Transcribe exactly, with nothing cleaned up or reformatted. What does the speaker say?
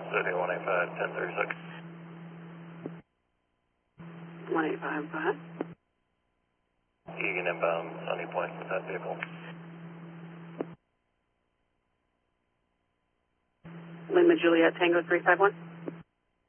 Zodiac one eight five, ten thirty-six. one eight five five. Egan inbound, Sunny Point with that vehicle. Lima Juliet Tango three five one.